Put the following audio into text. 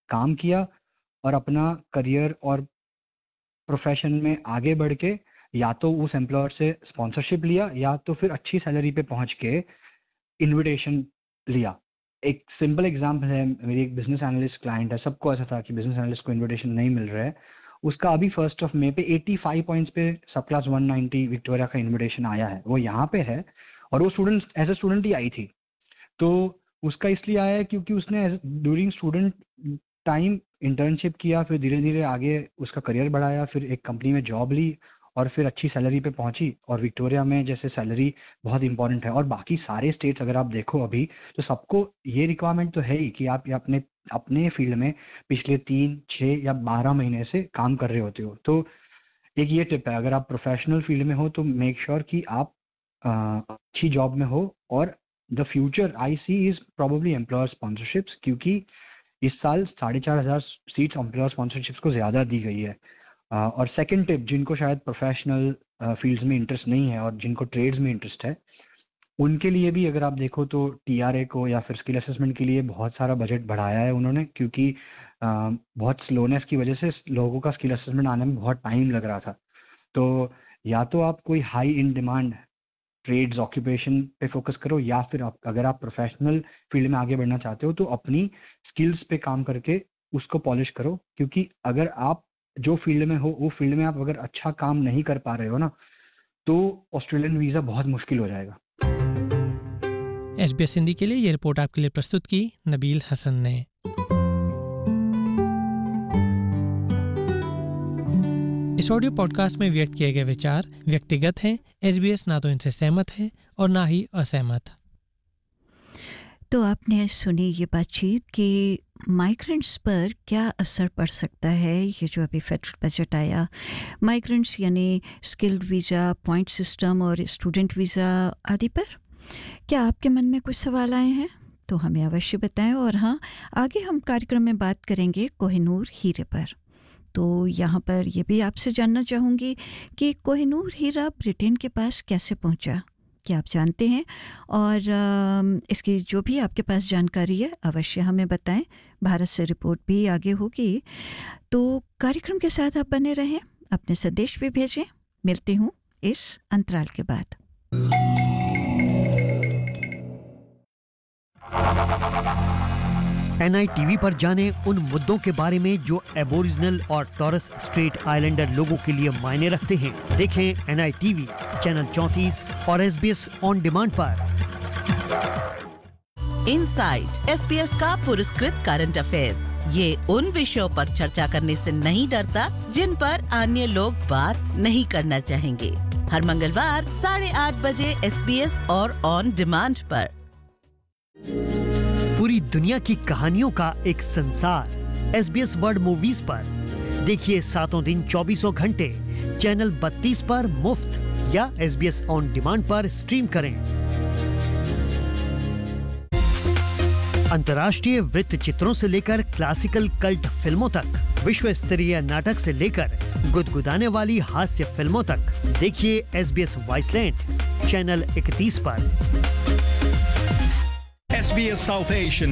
काम किया और अपना करियर और प्रोफेशन में आगे बढ़ के या तो उस एम्प्लॉयर से स्पॉन्सरशिप लिया या तो फिर अच्छी सैलरी पे पहुंच के इनविटेशन लिया। एक सिंपल एग्जांपल है, मेरी एक बिजनेस एनालिस्ट क्लाइंट है, सबको ऐसा था कि बिजनेस एनालिस्ट को इनविटेशन नहीं मिल रहा है, उसका अभी 1 मई पे 85 पॉइंट्स पे सब क्लास 190 विक्टोरिया का इनविटेशन आया है, वो यहाँ पे है और वो स्टूडेंट एज ए स्टूडेंट ही आई थी। तो उसका इसलिए आया है क्योंकि उसने ड्यूरिंग स्टूडेंट टाइम इंटर्नशिप किया, फिर धीरे धीरे आगे उसका करियर बढ़ाया, फिर एक कंपनी में जॉब ली और फिर अच्छी सैलरी पे पहुंची। और विक्टोरिया में जैसे सैलरी बहुत इंपॉर्टेंट है, और बाकी सारे स्टेट्स अगर आप देखो अभी तो सबको ये रिक्वायरमेंट तो है ही कि आप ये अपने अपने फील्ड में पिछले 3, 6 या 12 महीने से काम कर रहे होते हो। तो एक ये टिप है, अगर आप प्रोफेशनल फील्ड में हो तो मेक श्योर कि आप अच्छी जॉब में हो। और the future I C is probably employer sponsorships, क्योंकि इस साल 4,500 सीट्स एम्प्लॉयर स्पॉन्सरशिप्स को ज्यादा दी गई है। और सेकंड टिप, जिनको शायद प्रोफेशनल फील्ड्स में इंटरेस्ट नहीं है और जिनको ट्रेड्स में इंटरेस्ट है, उनके लिए भी अगर आप देखो तो टीआरए को या फिर स्किल असेसमेंट के लिए बहुत सारा बजट बढ़ाया है उन्होंने, क्योंकि बहुत स्लोनेस की वजह से लोगों का स्किल असेसमेंट आने में बहुत टाइम लग रहा था। तो या तो आप कोई high in demand trades occupation पे फोकस करो, या फिर अगर आप प्रोफेशनल फील्ड में आगे बढ़ना चाहते हो तो अपनी स्किल्स पे काम करके उसको पॉलिश करो। क्योंकि अगर आप जो फील्ड में हो वो फील्ड में आप अगर अच्छा काम नहीं कर पा रहे हो ना, तो ऑस्ट्रेलियन वीजा बहुत मुश्किल हो जाएगा। SBS हिंदी के लिए ये रिपोर्ट आपके लिए प्रस्तुत की नबील हसन ने। इस ऑडियो पॉडकास्ट में व्यक्त किए गए विचार व्यक्तिगत हैं। SBS ना तो इनसे सहमत है और ना ही असहमत। तो आपने सुनी ये बातचीत कि माइग्रेंट्स पर क्या असर पड़ सकता है, ये जो अभी फेडरल बजट आया, माइग्रेंट्स यानी स्किल्ड वीज़ा, पॉइंट सिस्टम और स्टूडेंट वीज़ा आदि पर। क्या आपके मन में कुछ सवाल आए हैं तो हमें अवश्य बताएं। और हाँ, आगे हम कार्यक्रम में बात करेंगे कोहिनूर हीरे पर। तो यहाँ पर यह भी आपसे जानना चाहूँगी कि कोहिनूर हीरा ब्रिटेन के पास कैसे पहुँचा, क्या आप जानते हैं? और इसकी जो भी आपके पास जानकारी है अवश्य हमें बताएं। भारत से रिपोर्ट भी आगे होगी, तो कार्यक्रम के साथ आप बने रहें, अपने संदेश भी भेजें। मिलती हूँ इस अंतराल के बाद। NITV पर जाने उन मुद्दों के बारे में जो एबोरिजिनल और टॉरस स्ट्रेट आइलैंडर लोगों के लिए मायने रखते हैं। देखें NITV चैनल 34 और SBS ऑन डिमांड पर। इनसाइट SBS का पुरस्कृत करंट अफेयर्स, ये उन विषयों पर चर्चा करने से नहीं डरता जिन पर अन्य लोग बात नहीं करना चाहेंगे। हर मंगलवार 8:30 बजे SBS और ऑन डिमांड पर। पूरी दुनिया की कहानियों का एक संसार SBS वर्ल्ड मूवीज पर। देखिए 7 दिन 24 घंटे चैनल 32 पर मुफ्त या SBS ऑन डिमांड पर स्ट्रीम करें। अंतर्राष्ट्रीय वृत्त चित्रों से लेकर क्लासिकल कल्ट फिल्मों तक, विश्व स्तरीय नाटक से लेकर गुदगुदाने वाली हास्य फिल्मों तक, देखिए SBS वाइसलैंड चैनल 31 पर। SBS South Asian